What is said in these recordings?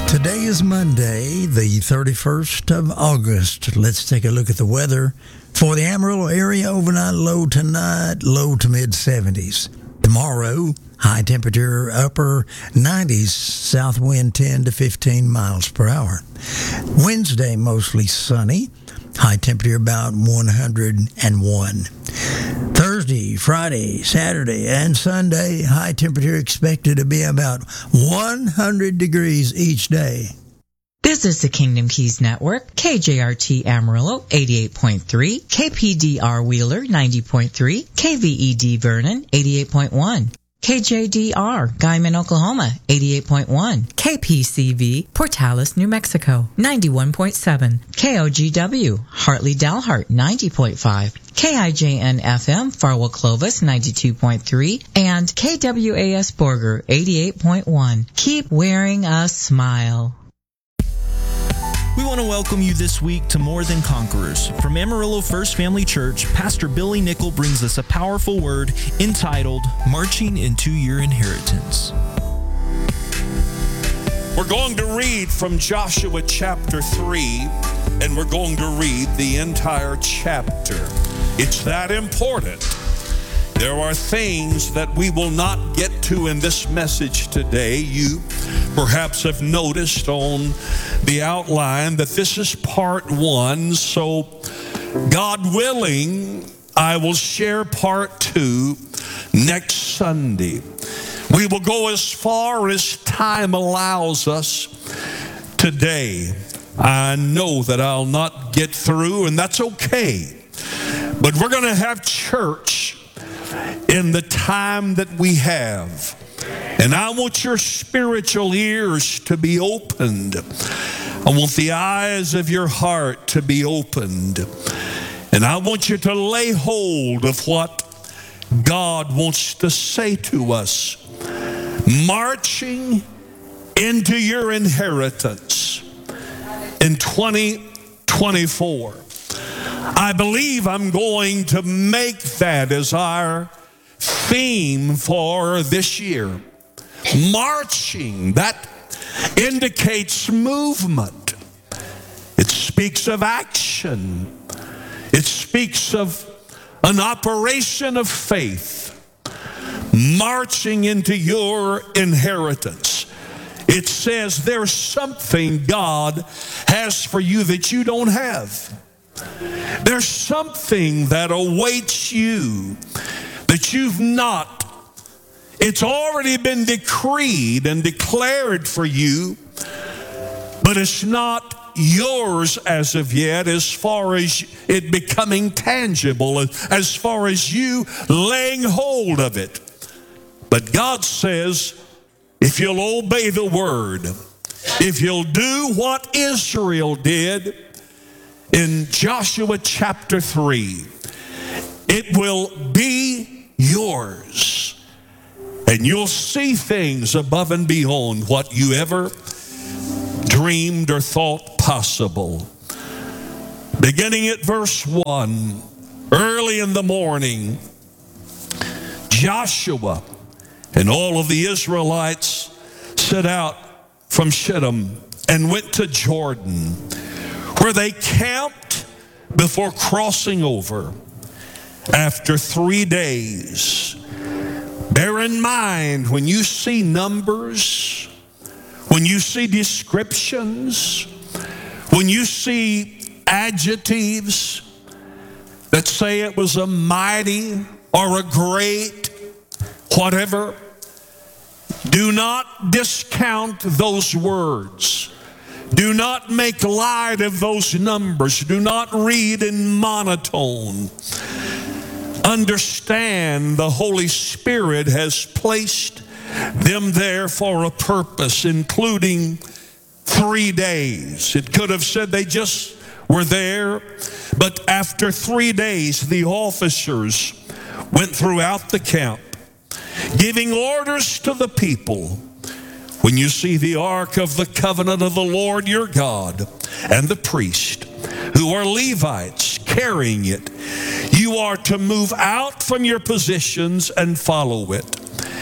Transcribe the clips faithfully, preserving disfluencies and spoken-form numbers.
Today is Monday, the thirty-first of August. Let's take a look at the weather. For the Amarillo area, overnight low tonight, low to mid seventies. Tomorrow, high temperature upper nineties, south wind ten to fifteen miles per hour. Wednesday, mostly sunny, high temperature about one hundred one. Thursday, Friday, Saturday, and Sunday, high temperature expected to be about one hundred degrees each day. This is the Kingdom Keys Network, K J R T Amarillo eighty-eight point three, K P D R Wheeler ninety point three, K V E D Vernon eighty-eight point one, K J D R Guyman, Oklahoma eighty-eight point one, K P C V Portales, New Mexico ninety-one point seven, K O G W Hartley Dalhart ninety point five, K I J N F M Farwell Clovis ninety-two point three, and K W A S Borger eighty-eight point one. Keep wearing a smile. We want to welcome you this week to More Than Conquerors. From Amarillo First Family Church, Pastor Billy Nickel brings us a powerful word entitled, Marching into Your Inheritance. We're going to read from Joshua chapter three, and we're going to read the entire chapter. It's that important. There are things that we will not get to in this message today. You perhaps have noticed on the outline that this is part one. So, God willing, I will share part two next Sunday. We will go as far as time allows us today. I know that I'll not get through, and that's okay. But we're going to have church in the time that we have. And I want your spiritual ears to be opened. I want the eyes of your heart to be opened. And I want you to lay hold of what God wants to say to us. Marching into your inheritance in twenty twenty-four. I believe I'm going to make that as our theme for this year. Marching, that indicates movement. It speaks of action. It speaks of an operation of faith. Marching into your inheritance. It says there's something God has for you that you don't have. There's something that awaits you that you've not. It's already been decreed and declared for you, but it's not yours as of yet, as far as it becoming tangible, as far as you laying hold of it. But God says, if you'll obey the word, if you'll do what Israel did in Joshua chapter three, it will be yours. And you'll see things above and beyond what you ever dreamed or thought possible. Beginning at verse one, early in the morning, Joshua and all of the Israelites set out from Shittim and went to Jordan, where they camped before crossing over. After three days, bear in mind, when you see numbers, when you see descriptions, when you see adjectives that say it was a mighty or a great, whatever, do not discount those words. Do not make light of those numbers. Do not read in monotone. Understand the Holy Spirit has placed them there for a purpose, including three days. It could have said they just were there, but after three days, the officers went throughout the camp, giving orders to the people. When you see the ark of the covenant of the Lord your God and the priest, who are Levites, carrying it, you are to move out from your positions and follow it.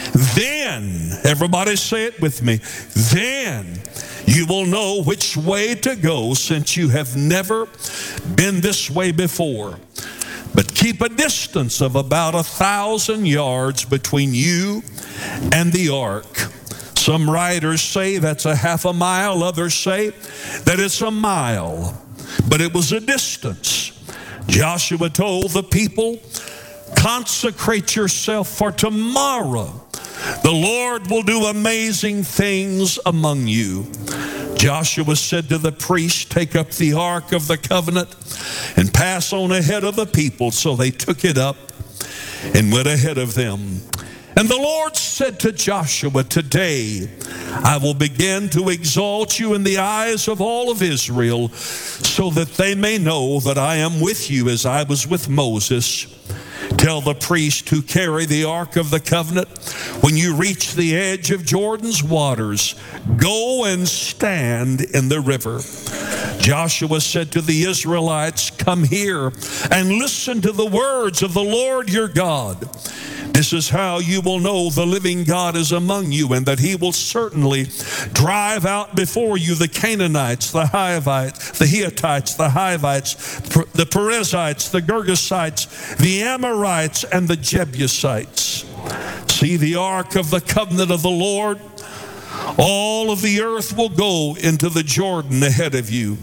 Then, everybody say it with me, then you will know which way to go, since you have never been this way before. But keep a distance of about a thousand yards between you and the ark. Some writers say that's a half a mile. Others say that it's a mile. But it was a distance. Joshua told the people, consecrate yourself, for tomorrow the Lord will do amazing things among you. Joshua said to the priest, take up the ark of the covenant and pass on ahead of the people. So they took it up and went ahead of them. And the Lord said to Joshua, today I will begin to exalt you in the eyes of all of Israel, so that they may know that I am with you as I was with Moses. Tell the priest who carry the ark of the covenant, when you reach the edge of Jordan's waters, go and stand in the river. Joshua said to the Israelites, come here and listen to the words of the Lord your God. This is how you will know the living God is among you, and that he will certainly drive out before you the Canaanites, the Hivites, the Hittites, the Hivites, the Perizzites, the Girgashites, the Amorites, and the Jebusites. See the ark of the covenant of the Lord. All of the earth will go into the Jordan ahead of you.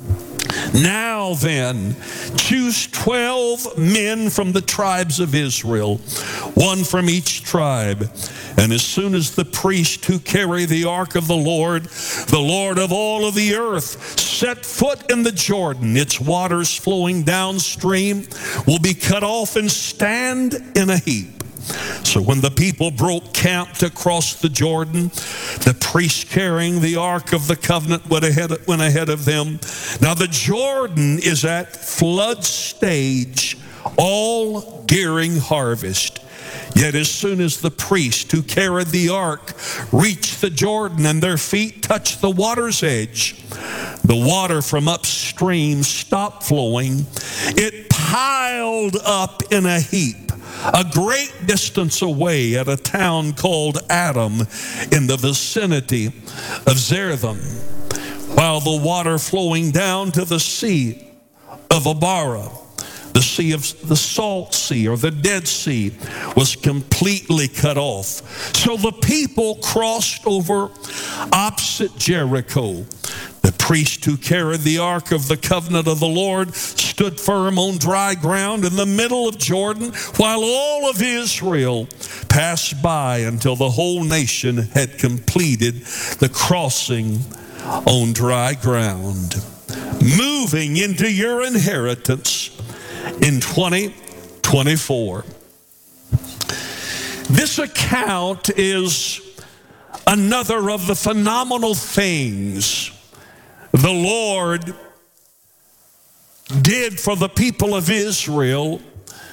Now then, choose twelve men from the tribes of Israel, one from each tribe. And as soon as the priests who carry the ark of the Lord, the Lord of all of the earth, set foot in the Jordan, its waters flowing downstream will be cut off and stand in a heap. So when the people broke camp to cross the Jordan, the priest carrying the ark of the covenant went ahead, went ahead of them. Now the Jordan is at flood stage, all during harvest. Yet as soon as the priest who carried the ark reached the Jordan and their feet touched the water's edge, the water from upstream stopped flowing. It piled up in a heap a great distance away at a town called Adam in the vicinity of Zerethim, while the water flowing down to the sea of Abara, the sea of the Salt Sea or the Dead Sea, was completely cut off. So the people crossed over opposite Jericho. The priest who carried the ark of the covenant of the Lord stood firm on dry ground in the middle of Jordan, while all of Israel passed by until the whole nation had completed the crossing on dry ground, moving into your inheritance in twenty twenty-four. This account is another of the phenomenal things the Lord did for the people of Israel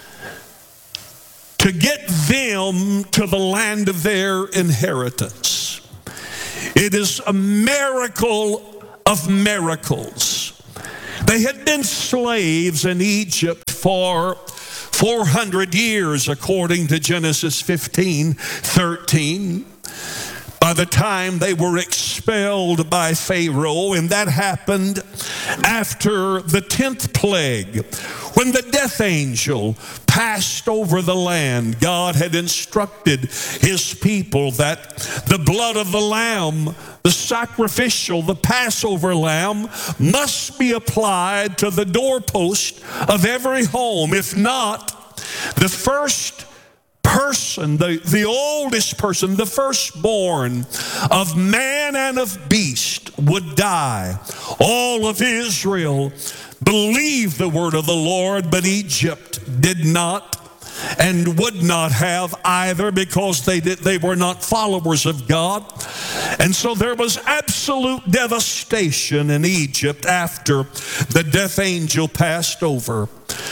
to get them to the land of their inheritance. It is a miracle of miracles. They had been slaves in Egypt for four hundred years, according to Genesis fifteen thirteen. By the time they were expelled by Pharaoh, and that happened after the tenth plague, when the death angel passed over the land. God had instructed his people that the blood of the lamb, the sacrificial, the Passover lamb, must be applied to the doorpost of every home. If not, the first person, the, the oldest person, the firstborn of man and of beast would die. All of Israel believed the word of the Lord, but Egypt did not and would not have either, because they did, they were not followers of God. And so there was absolute devastation in Egypt after the death angel passed over.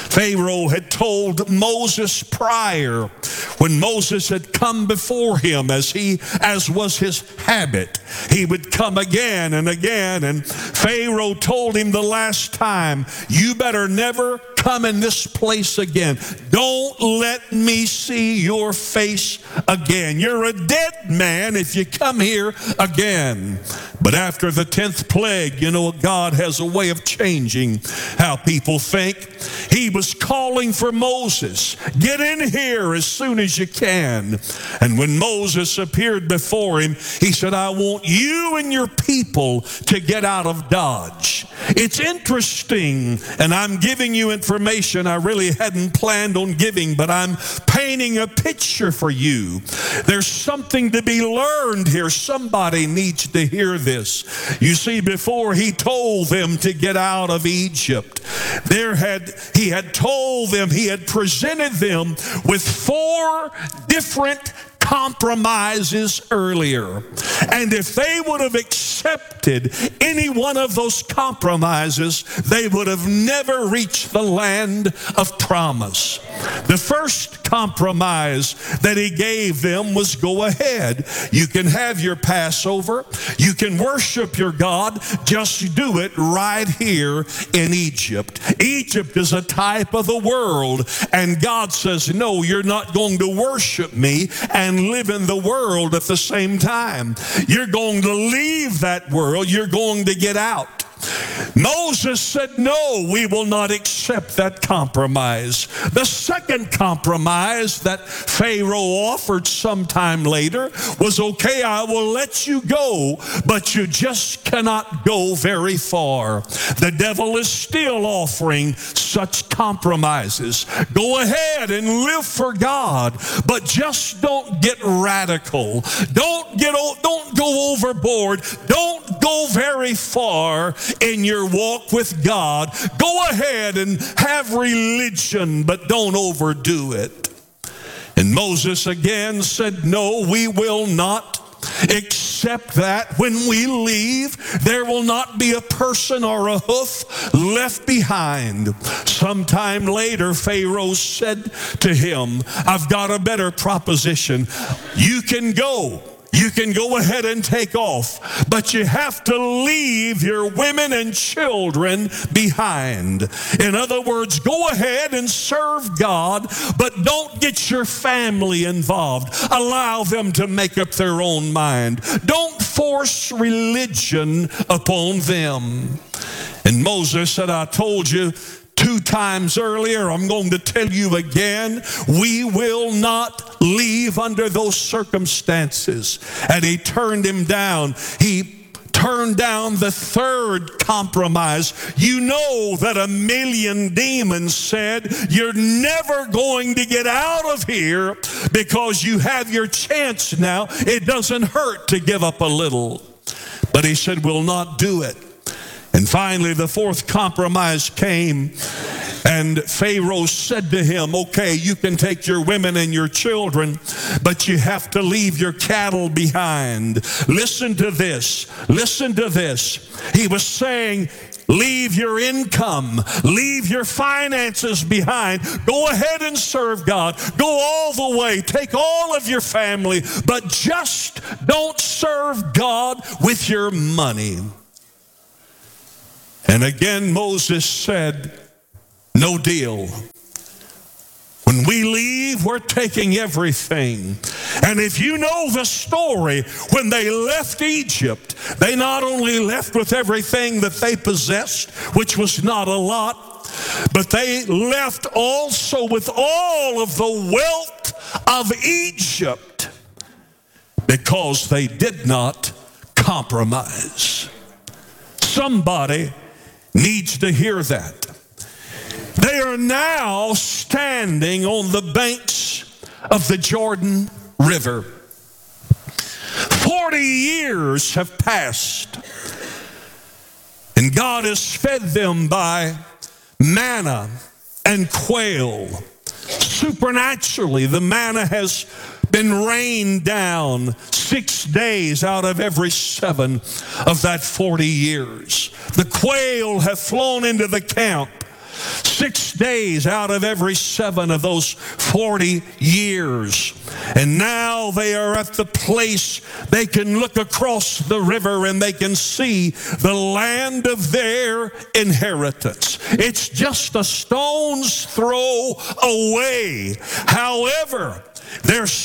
Pharaoh had told Moses prior, when Moses had come before him, as he as was his habit, he would come again and again, and Pharaoh told him the last time, you better never come in this place again. Don't let me see your face again. You're a dead man if you come here again. But after the tenth plague, you know, God has a way of changing how people think. He was calling for Moses. Get in here as soon as you can. And when Moses appeared before him, he said, I want you and your people to get out of Dodge. It's interesting, and I'm giving you information I really hadn't planned on giving, but I'm painting a picture for you. There's something to be learned here. Somebody needs to hear this. You see, before he told them to get out of Egypt, there had he had told them, he had presented them with four different compromises earlier. And if they would have accepted any one of those compromises, they would have never reached the land of promise. The first compromise that he gave them was, go ahead. You can have your Passover. You can worship your God. Just do it right here in Egypt. Egypt is a type of the world. And God says, no, you're not going to worship me and live in the world at the same time. You're going to leave that world. You're going to get out. Moses said, no, we will not accept that compromise. The second compromise that Pharaoh offered sometime later was, okay, I will let you go, but you just cannot go very far. The devil is still offering such compromises. Go ahead and live for God, but just don't get radical. Don't get, don't go overboard. Don't go very far in your walk with God. Go ahead and have religion, but don't overdo it. And Moses again said, no, we will not accept that. When we leave, there will not be a person or a hoof left behind. Sometime later, Pharaoh said to him, I've got a better proposition. You can go. You can go ahead and take off, but you have to leave your women and children behind. In other words, go ahead and serve God, but don't get your family involved. Allow them to make up their own mind. Don't force religion upon them. And Moses said, I told you two times earlier, I'm going to tell you again, we will not leave under those circumstances. And he turned him down. He turned down the third compromise. You know that a million demons said, you're never going to get out of here because you have your chance now. It doesn't hurt to give up a little. But he said, we'll not do it. And finally, the fourth compromise came, and Pharaoh said to him, okay, you can take your women and your children, but you have to leave your cattle behind. Listen to this. Listen to this. He was saying, leave your income, leave your finances behind. Go ahead and serve God. Go all the way. Take all of your family, but just don't serve God with your money. And again, Moses said, no deal. When we leave, we're taking everything. And if you know the story, when they left Egypt, they not only left with everything that they possessed, which was not a lot, but they left also with all of the wealth of Egypt because they did not compromise. Somebody needs to hear that. They are now standing on the banks of the Jordan River. Forty years have passed, and God has fed them by manna and quail. Supernaturally, the manna has been rained down six days out of every seven of that forty years. The quail have flown into the camp, Six days out of every seven of those forty years. And now they are at the place they can look across the river and they can see the land of their inheritance. It's just a stone's throw away. However, there's